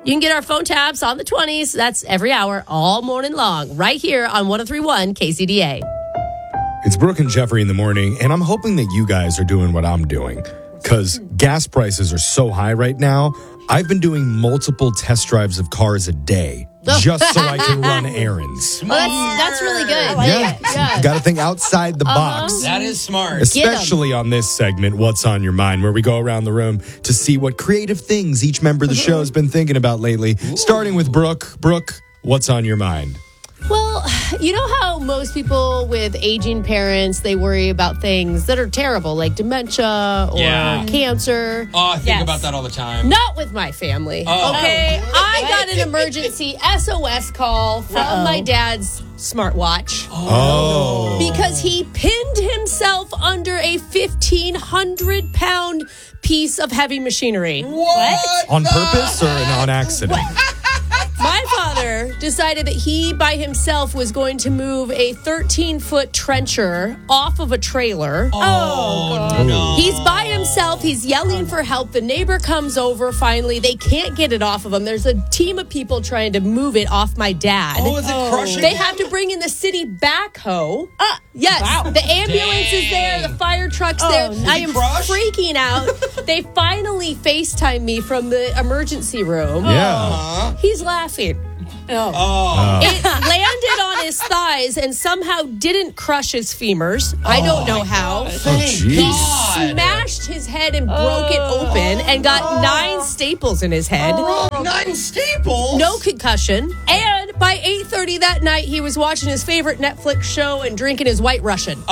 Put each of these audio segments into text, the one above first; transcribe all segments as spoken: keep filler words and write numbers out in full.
You can get our phone taps on the twenties. That's every hour, all morning long, right here on one oh three point one K C D A. It's Brooke and Jeffrey in the morning, and I'm hoping that you guys are doing what I'm doing, because gas prices are so high right now. I've been doing multiple test drives of cars a day just so I can run errands. Well, that's, that's really good. I like Yeah. it. Yeah. Got to think outside the box. That is smart. Especially on this segment, What's on Your Mind, where we go around the room to see what creative things each member of the show has been thinking about lately. Starting with Brooke. Brooke, what's on your mind? Well, you know how most people with aging parents, they worry about things that are terrible, like dementia or Yeah. cancer. Oh, I think Yes. about that all the time. Not with my family. Oh. Okay, I got an emergency S O S call from Uh-oh. my dad's smartwatch Oh. because he pinned himself under a fifteen hundred pound piece of heavy machinery. What? On purpose or on accident? My father decided that he by himself was going to move a thirteen foot trencher off of a trailer. Oh, no. He's by himself. He's yelling for help. The neighbor comes over finally. They can't get it off of him. There's a team of people trying to move it off my dad. Oh, is it crushing They him? have to bring in the city backhoe. Uh, yes, the ambulance is there. The fire truck's Oh, there. is I he am crushed? freaking out. They finally FaceTime me from the emergency room. Yeah. He's laughing. Oh. It landed on his thighs and somehow didn't crush his femurs. I don't know how. Oh, He jeez. smashed his head and broke it open and got nine staples in his head. Nine staples? No concussion. And by eight thirty that night, he was watching his favorite Netflix show and drinking his White Russian.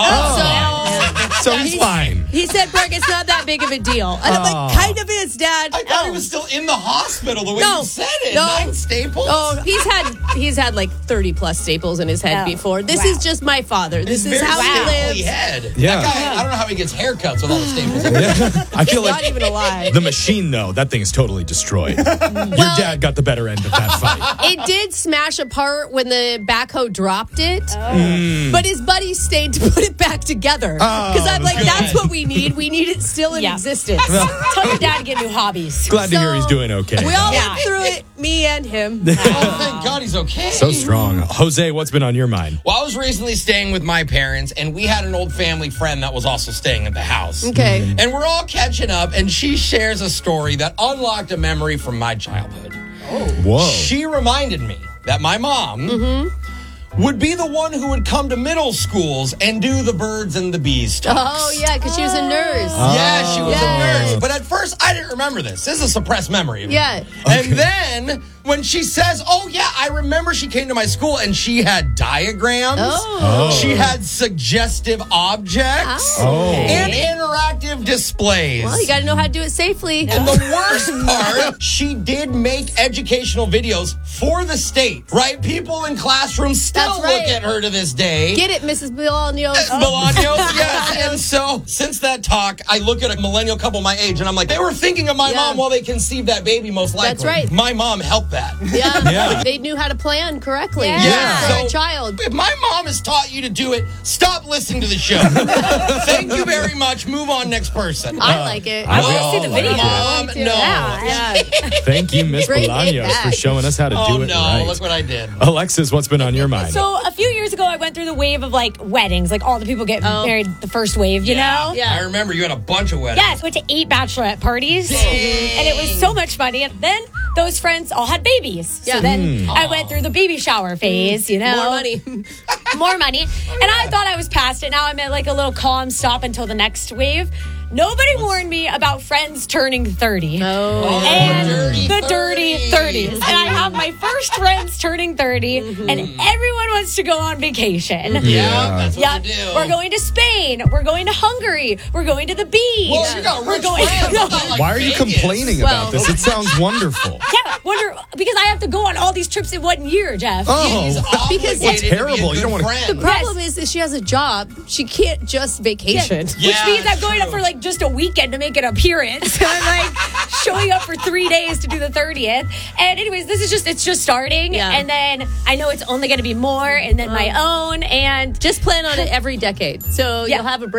Oh. So he's fine. He said, Brooke, it's not that big of a deal. And I'm like, kind of is, Dad. I thought he was still in the hospital the way No. you said it. No. Nine staples? Oh, he's had he's had like thirty plus staples in his head Oh, before. This wow. is just my father. This It's is very how he staply lives. head. Yeah. That guy, I don't know how he gets haircuts with all the staples. Yeah. I feel Not like even a lie. the machine, though, that thing is totally destroyed. Your dad got the better end of that fight. It did smash apart when the backhoe dropped it, but his buddy stayed to put it back together. Because I'm like, good. that's what we need. We need it still in Yeah. existence. Tell your dad to get new hobbies. Glad to hear he's So, doing okay. We all Yeah. went through it, me and him. Oh, thank God he's okay. So strong. Jose, what's been on your mind? Well, I was recently staying with my parents, and we had an old family friend that was also staying at the house. Okay. And we're all catching up, and she shares a story that unlocked a memory from my childhood. Whoa. She reminded me that my mom would be the one who would come to middle schools and do the birds and the bees talks. Oh, yeah, because she was a nurse. Yeah, she was Yes. a nurse. But at first, I didn't remember this. This is a suppressed memory. of Yeah. me. And then when she says, oh, yeah, I remember she came to my school and she had diagrams. Oh. She had suggestive objects Oh. and interactive displays. Well, you got to know how to do it safely. And the worst part, she did make educational videos for the state, right? People in classrooms still That's right. look at her to this day. Get it, Missus Bolaños. Bolaños, yes. And so, since that talk, I look at a millennial couple my age, and I'm like, they were thinking of my Yeah. mom while they conceived that baby, most likely. That's right. My mom helped that. Yeah. Yeah. They knew how to plan correctly. Yeah. For So- a child. If my mom has taught you to do it, stop listening to the show. Thank you very much. Move on, next person. I like it. I we want to all see the like video. it. Mom, no. Yeah. Yeah. Thank you, Miss Bring it Bolaños, back. for showing us how to Oh, do it no. right. Look what I did. Alexis, what's been on your mind? So a few years ago, I went through the wave of like weddings, like all the people get Oh. married the first wave, you know? Yeah. I remember you had a bunch of weddings. Yes, went to eight bachelorette parties, and it was so much money. And then those friends all had babies. Yeah. So then I went through the baby shower phase, you know? More money. More money. And I thought I was past it. Now I'm at like a little calm stop until the next wave. Nobody warned me about friends turning thirty. Oh. And dirty the dirty thirties. thirties. And I have my first friends turning thirty, and everyone wants to go on vacation. Yeah, that's what Yeah, you do. we're going to Spain. We're going to Hungary. We're going to the beach. Well, you got we're rich going. friends. No. It's not like Why are you Vegas. complaining Well- about this? It sounds wonderful. Yeah, wonder because I have to go on all these trips in one year, Jeff. He's Oh, obligated That's to be a terrible. You good don't wanna- friend. The problem is, is she has a job. She can't just vacation. Which Yeah, means I'm going true. up for like just a weekend to make an appearance. And I'm like showing up for three days to do the thirtieth. And anyways, this is just, it's just starting. Yeah. And then I know it's only going to be more and then my own. And Just plan on it every decade. So Yeah. you'll have a break.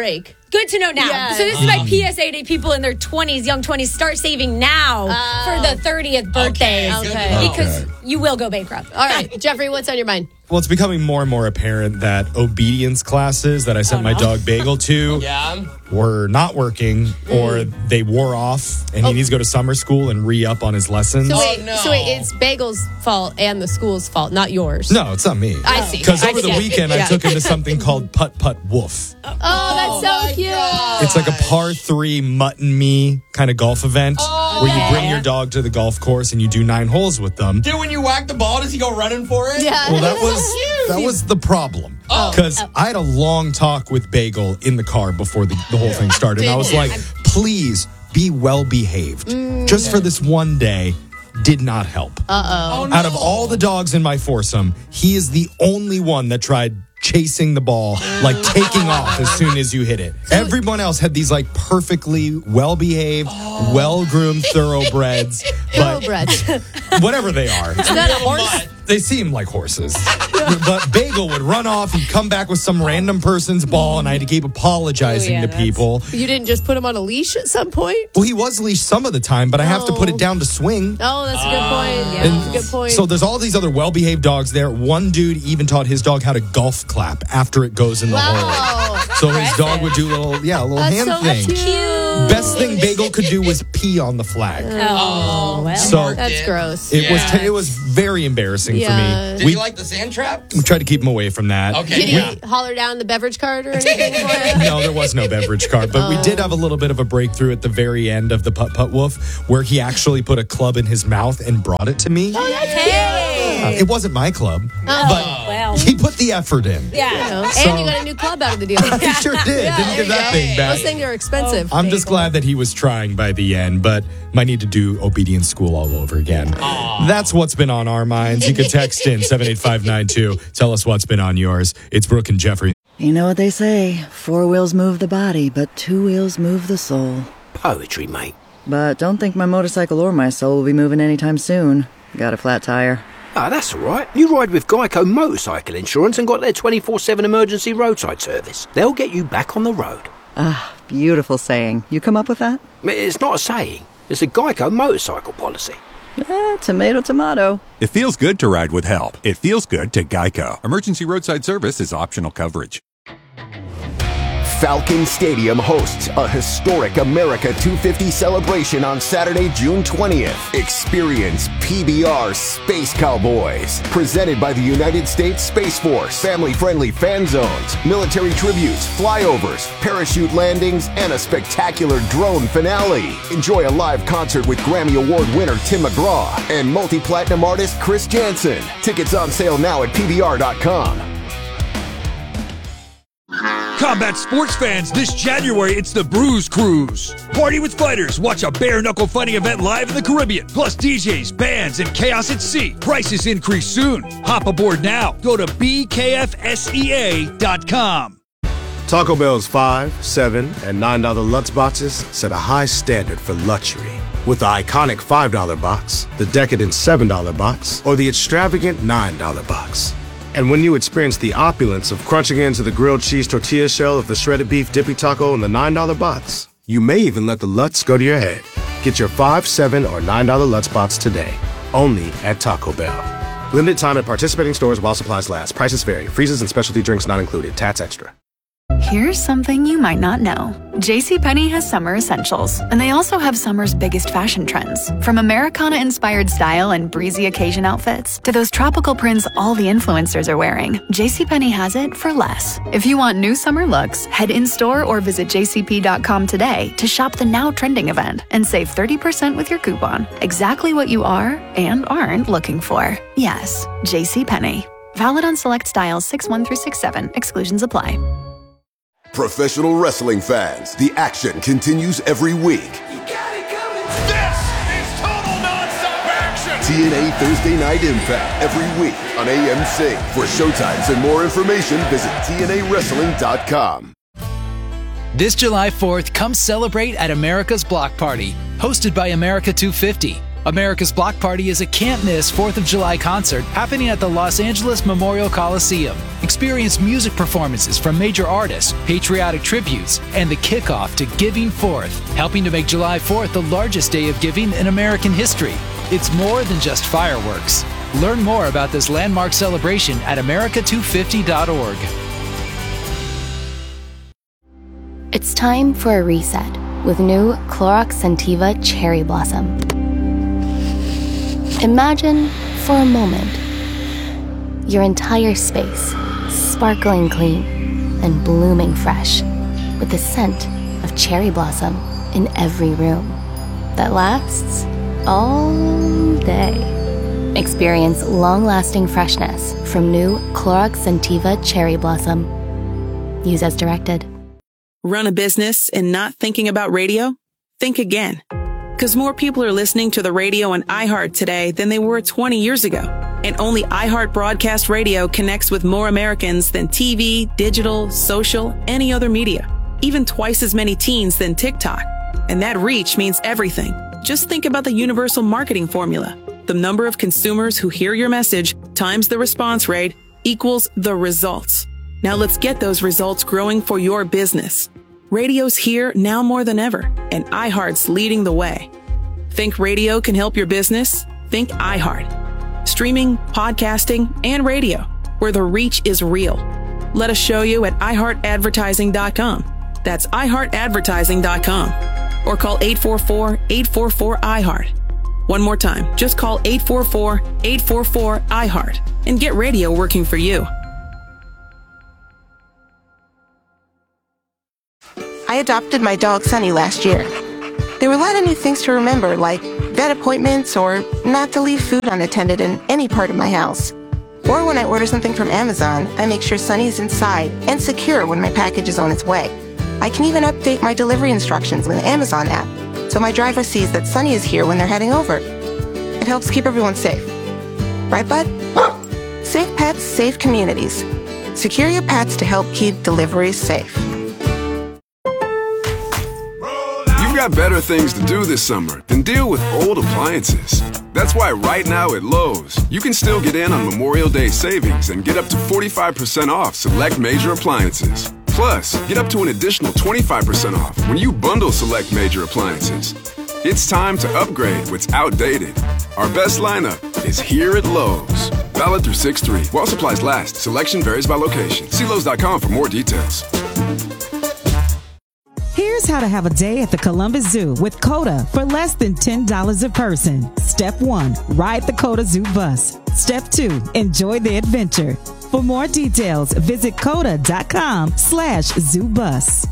good to know now. Yeah. So this is my P S A to people in their twenties, young twenties. Start saving now Oh. for the thirtieth birthdays. Okay, good Okay. to know. Because you will go bankrupt. All right, Jeffrey, what's on your mind? Well, it's becoming more and more apparent that obedience classes that I sent Oh, my no. dog Bagel to Yeah. were not working or they wore off and he needs to go to summer school and re-up on his lessons. So Oh, wait, no. so wait, it's Bagel's fault and the school's fault, not yours. No, it's not me. I see. Because I over the see. weekend, I Yeah. took him to something called Putt Putt Woof. Oh, that's so my cute. God. It's like a par three mutton me kind of golf event where you bring your dog to the golf course and you do nine holes with them. Dude, when you whack the ball, does he go running for it? Yeah. Well, that was that was the problem because I had a long talk with Bagel in the car before the, the whole thing started. And I was like, please be well behaved. Just for this one day. Did not help. Oh, no. Out of all the dogs in my foursome, he is the only one that tried chasing the ball, like taking off as soon as you hit it. Everyone else had these like perfectly well-behaved, well-groomed thoroughbreds, but Thoroughbreds. whatever they are. Is that a horse? They seem like horses. But Bagel would run off, he'd come back with some random person's ball, and I had to keep apologizing Oh, yeah, to that's- people. You didn't just put him on a leash at some point? Well, he was leashed some of the time, but I have to put it down to swing. Oh, that's a good point. Yeah, that's a good point. So there's all these other well-behaved dogs there. One dude even taught his dog how to golf clap after it goes in the hole. Wow. So his dog would do a little, yeah, a little That's hand so thing. cute. Best thing Bagel could do was pee on the flag. Oh, well. So That's Did- gross. it was Yeah. it was very embarrassing Yeah. for me. Did We, you like the sand trap? we tried to keep him away from that. Okay. Did Yeah. he holler down the beverage cart or anything for you? No, there was no beverage cart, but we did have a little bit of a breakthrough at the very end of the Putt Putt Woof where he actually put a club in his mouth and brought it to me. Hey. Uh, it wasn't my club, Oh, but well. he put the effort in. Yeah. You know, So- and you got a new club out of the deal. He sure did. Yeah, Didn't give there that you thing go. back. Those things are expensive. I'm just glad that he was trying by the end, but might need to do obedience school all over again. That's what's been on our minds. You can text in seven eight five nine two. Tell us what's been on yours. It's Brooke and Jeffrey. You know what they say, four wheels move the body, but two wheels move the soul. Poetry, mate. But don't think my motorcycle or my soul will be moving anytime soon. Got a flat tire. Ah, that's all right. You ride with Geico Motorcycle Insurance and got their twenty-four seven emergency roadside service. They'll get you back on the road. Ah, beautiful saying. You come up with that? It's not a saying. It's a Geico motorcycle policy. Eh, tomato, tomato. It feels good to ride with help. It feels good to Geico. Emergency roadside service is optional coverage. Falcon Stadium hosts a historic America two fifty celebration on Saturday, June twentieth. Experience P B R Space Cowboys, presented by the United States Space Force. Family-friendly fan zones, military tributes, flyovers, parachute landings, and a spectacular drone finale. Enjoy a live concert with Grammy Award winner Tim McGraw and multi-platinum artist Chris Jansen. Tickets on sale now at P B R dot com. Combat sports fans, this January it's the Bruise Cruise. Party with fighters, watch a bare-knuckle fighting event live in the Caribbean. Plus D Js, bands, and chaos at sea. Prices increase soon. Hop aboard now. Go to B K F S E A dot com. Taco Bell's five, seven, and nine dollar Lutz boxes set a high standard for luxury. With the iconic five dollar box, the decadent seven dollar box, or the extravagant nine dollar box. And when you experience the opulence of crunching into the grilled cheese tortilla shell of the shredded beef dippy taco in the nine dollar box, you may even let the Lutz go to your head. Get your five, seven, or nine dollar Lutz box today, only at Taco Bell. Limited time at participating stores while supplies last. Prices vary. Freezes and specialty drinks not included. Tats extra. Here's something you might not know. JCPenney has summer essentials, and they also have summer's biggest fashion trends. From Americana-inspired style and breezy occasion outfits to those tropical prints all the influencers are wearing, JCPenney has it for less. If you want new summer looks, head in-store or visit J C P dot com today to shop the now trending event and save thirty percent with your coupon. Exactly what you are and aren't looking for. Yes, JCPenney. Valid on select styles six one through six seven. Exclusions apply. Professional wrestling fans, the action continues every week. This is total nonstop action! T N A Thursday Night Impact every week on A M C. For showtimes and more information, visit T N A wrestling dot com. This July fourth, come celebrate at America's Block Party, hosted by America two fifty. America's Block Party is a can't-miss fourth of July concert happening at the Los Angeles Memorial Coliseum. Experience music performances from major artists, patriotic tributes, and the kickoff to Giving Fourth, helping to make July fourth the largest day of giving in American history. It's more than just fireworks. Learn more about this landmark celebration at America two fifty dot org. It's time for a reset with new Clorox Scentiva Cherry Blossom. Imagine, for a moment, your entire space sparkling clean and blooming fresh with the scent of cherry blossom in every room that lasts all day. Experience long-lasting freshness from new Clorox Scentiva Cherry Blossom. Use as directed. Run a business and not thinking about radio? Think again. Because more people are listening to the radio on iHeart today than they were twenty years ago. And only iHeart Broadcast Radio connects with more Americans than T V, digital, social, any other media. Even twice as many teens than TikTok. And that reach means everything. Just think about the universal marketing formula. The number of consumers who hear your message times the response rate equals the results. Now let's get those results growing for your business. Radio's here now more than ever, and iHeart's leading the way. Think radio can help your business? Think iHeart. Streaming, podcasting, and radio, where the reach is real. Let us show you at i heart advertising dot com. That's i heart advertising dot com. Or call eight four four, eight four four, I heart. One more time, just call eight four four, eight four four, I heart and get radio working for you. I adopted my dog Sunny last year. There were a lot of new things to remember, like vet appointments or not to leave food unattended in any part of my house. Or when I order something from Amazon, I make sure Sunny is inside and secure when my package is on its way. I can even update my delivery instructions with the Amazon app, so my driver sees that Sunny is here when they're heading over. It helps keep everyone safe. Right, bud? Safe pets, safe communities. Secure your pets to help keep deliveries safe. You've got better things to do this summer than deal with old appliances. That's why right now at Lowe's, you can still get in on Memorial Day savings and get up to forty-five percent off select major appliances. Plus, get up to an additional twenty-five percent off when you bundle select major appliances. It's time to upgrade what's outdated. Our best lineup is here at Lowe's. Valid through six three. While supplies last, selection varies by location. See Lowe's dot com for more details. Here's how to have a day at the Columbus Zoo with COTA for less than ten dollars a person. Step one, ride the COTA Zoo bus. Step two, enjoy the adventure. For more details, visit COTA dot com slash zoo bus.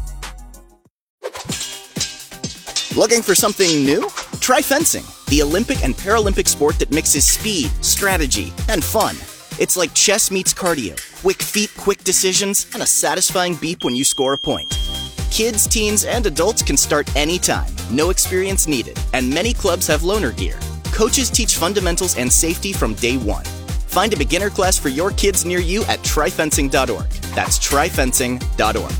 Looking for something new? Try fencing, the Olympic and Paralympic sport that mixes speed, strategy, and fun. It's like chess meets cardio, quick feet, quick decisions, and a satisfying beep when you score a point. Kids, teens, and adults can start anytime, no experience needed, and many clubs have loaner gear. Coaches teach fundamentals and safety from day one. Find a beginner class for your kids near you at try fencing dot org. That's try fencing dot org.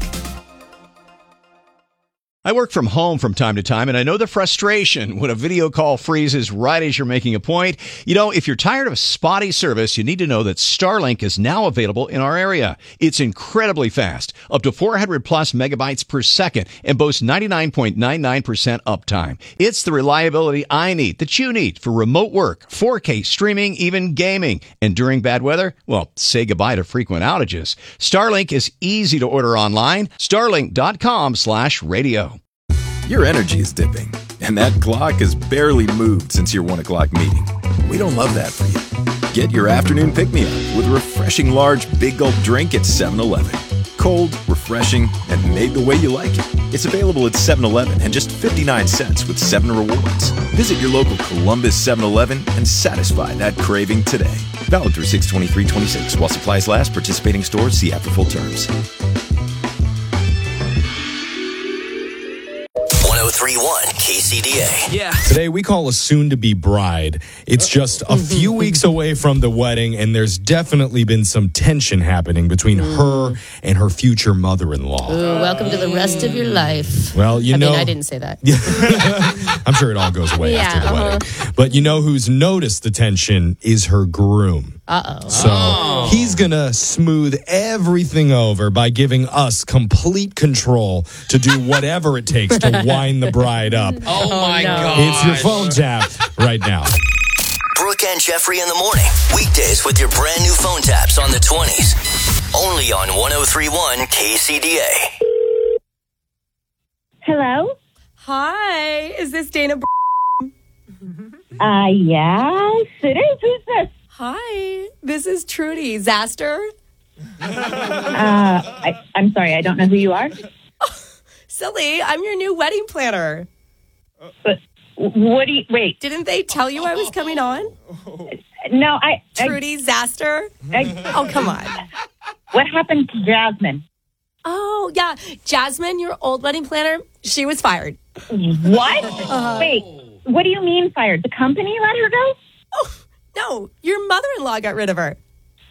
I work from home from time to time, and I know the frustration when a video call freezes right as you're making a point. You know, if you're tired of spotty service, you need to know that Starlink is now available in our area. It's incredibly fast, up to four hundred plus megabytes per second, and boasts ninety-nine point nine nine percent uptime. It's the reliability I need, that you need, for remote work, four K streaming, even gaming. And during bad weather, well, say goodbye to frequent outages. Starlink is easy to order online. Starlink dot com slash radio. Your energy is dipping, and that clock has barely moved since your one o'clock meeting. We don't love that for you. Get your afternoon pick-me-up with a refreshing large Big Gulp drink at seven eleven. Cold, refreshing, and made the way you like it. It's available at seven eleven and just fifty-nine cents with seven rewards. Visit your local Columbus seven eleven and satisfy that craving today. Valid through six twenty-three twenty-six. While supplies last, participating stores see app for full terms. oh three point one K C D A. Yeah. Today we call a soon-to-be bride. It's just a few weeks away from the wedding, and there's definitely been some tension happening between her and her future mother-in-law. Ooh, welcome to the rest of your life. Well, you I know... mean, I didn't say that. I'm sure it all goes away Yeah, after the uh-huh. wedding. But you know who's noticed the tension is her groom. Uh-oh. So Oh. he's going to smooth everything over by giving us complete control to do whatever it takes to wind the bride up. Oh, my God. It's your phone tap right now. Brooke and Jeffrey in the morning. Weekdays with your brand new phone taps on the twenties. Only on one oh three point one K C D A. Hello? Hi, is this Dana? Uh, yes, it is. Who's this? Hi, this is Trudy Zaster. Uh, I, I'm sorry, I don't know who you are. Silly, I'm your new wedding planner. But what do you, wait. Didn't they tell you I was coming on? No, I... Trudy Zaster? I, oh, come on. What happened to Jasmine? Oh, yeah. Jasmine, your old wedding planner, she was fired. What? Uh, Wait, what do you mean fired? The company let her go? Oh, no. Your mother-in-law got rid of her.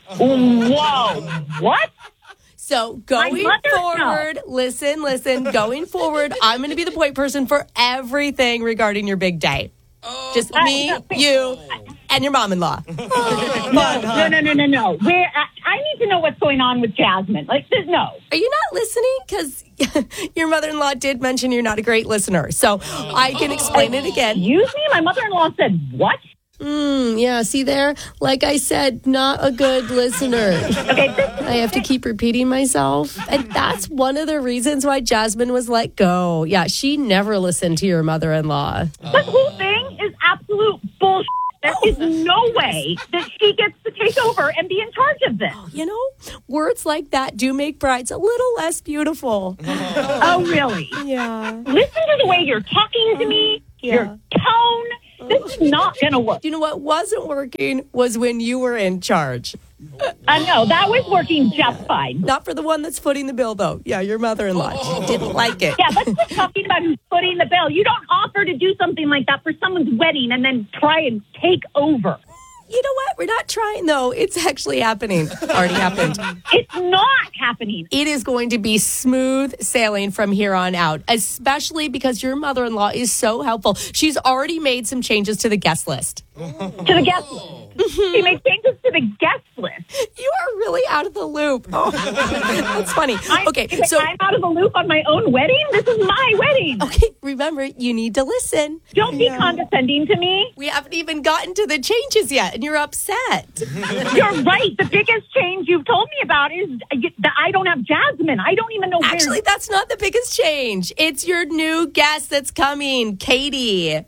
Whoa. What? So going My mother- forward, listen, listen, going forward, I'm going to be the point person for everything regarding your big day. Just Uh, me, no, wait. you, and your mom-in-law. No, no, no, no, no, no. Where I, I need to know what's going on with Jasmine. Like, there's no. Are you not listening? Because your mother-in-law did mention you're not a great listener. So I can explain it again. Excuse me? My mother-in-law said what? Mm, yeah, see there? Like I said, not a good listener. Okay. I have to keep repeating myself. And that's one of the reasons why Jasmine was let go. Yeah, she never listened to your mother-in-law. This whole thing is absolute bullshit. There is no way that she gets to take over and be in charge of this. You know, words like that do make brides a little less beautiful. Oh, really? Yeah. Listen to the way you're talking to me, Yeah. your tone. This is not going to work. You know what wasn't working was when you were in charge. I know, that was working just fine. Not for the one that's footing the bill, though. Yeah, your mother-in-law. She didn't like it. Yeah, let's quit talking about who's footing the bill. You don't offer to do something like that for someone's wedding and then try and take over. You know what? We're not trying, though. It's actually happening. Already happened. It's not happening. It is going to be smooth sailing from here on out, especially because your mother-in-law is so helpful. She's already made some changes to the guest list. To the guest list. She made changes to the guest list. You are really out of the loop. Oh, that's funny. I'm, Okay, so I'm out of the loop on my own wedding? This is my wedding. okay, remember, you need to listen. Don't be condescending to me. We haven't even gotten to the changes yet, and you're upset. You're right. The biggest change you've told me about is that I don't have Jasmine. I don't even know where. Actually, that's not the biggest change. It's your new guest that's coming, Katie.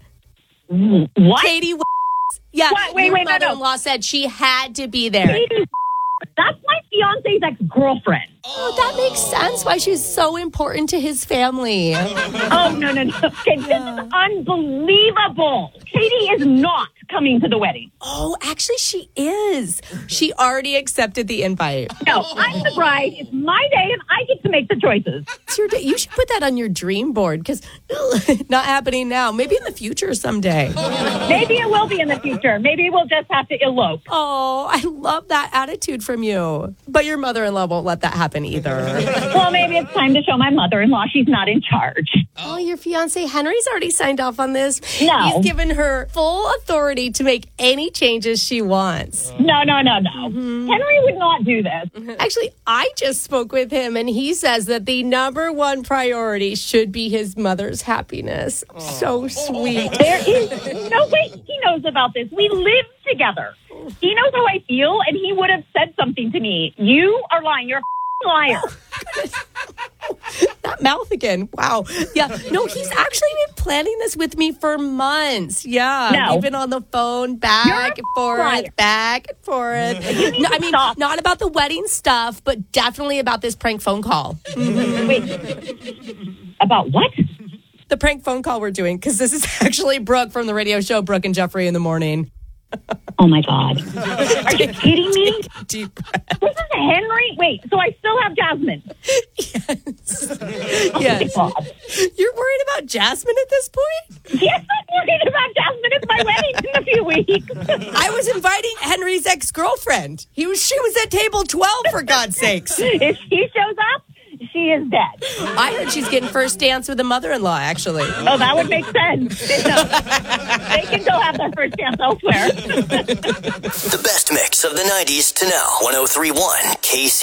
What? Katie. Yeah, What? Wait, your wait, no, no. mother-in-law said she had to be there. Katie, that's my fiance's ex-girlfriend. Oh, that makes sense why she's so important to his family. Oh, no, no, no. Okay, this is unbelievable. Katie is not coming to the wedding. Oh, actually, she is. She already accepted the invite. No, I'm the bride. It's my day, and I get to make the choices. It's your day. You should put that on your dream board because not happening now. Maybe in the future someday. Maybe it will be in the future. Maybe we'll just have to elope. Oh, I love that attitude from you. But your mother-in-law won't let that happen either. Well, maybe it's time to show my mother-in-law she's not in charge. Oh, your fiance Henry's already signed off on this. No. He's given her full authority to make any changes she wants. No, no, no, no. Mm-hmm. Henry would not do this. Actually, I just spoke with him, and he says that the number one priority should be his mother's happiness. Oh. So sweet. There is no way he knows about this. We live together. He knows how I feel, and he would have said something to me. You are lying. You're a liar. That mouth again. Wow. Yeah. No, he's actually been planning this with me for months. Yeah. No. We've been on the phone back and forth, liar. back and forth. No, I mean, stop. not about the wedding stuff, but definitely about this prank phone call. Mm-hmm. Wait. About what? The prank phone call we're doing, because this is actually Brooke from the radio show Brooke and Jeffrey in the Morning. Oh, my God. Are you kidding me? Deep breath. This is Henry? Wait, so I still have Jasmine? Yes. Oh, Yes. my God. You're worried about about Jasmine at this point? Yes, I'm worried about Jasmine. It's my wedding in a few weeks. I was inviting Henry's ex-girlfriend. He was. She was at table twelve, for God's sakes. If she shows up, she is dead. I heard she's getting first dance with a mother-in-law, actually. Oh, that would make sense. They can go have their first dance elsewhere. The best mix of the nineties to now. one oh three point one K C.